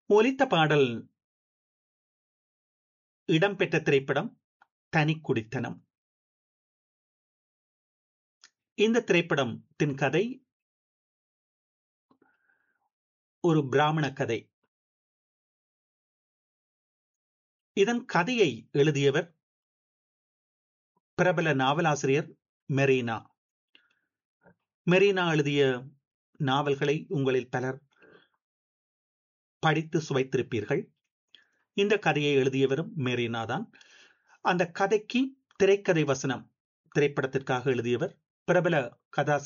ஒலித்த பாடல் இடம்பெற்ற திரைப்படம் தனிக்குடித்தனம். இந்த திரைப்படத்தின் கதை ஒரு பிராமண கதை. இதன் கதையை எழுதியவர் பிரபல நாவலாசிரியர் மெரீனா. மெரீனா எழுதிய நாவல்களை உங்களில் பலர் படித்து சுவைத்திருப்பீர்கள். இந்த கதையை எழுதியவரும் மெரீனா தான். அந்த கதைக்கு திரைக்கதை வசனம் திரைப்படத்திற்காக எழுதியவர் பிரபல கதாசிரியர்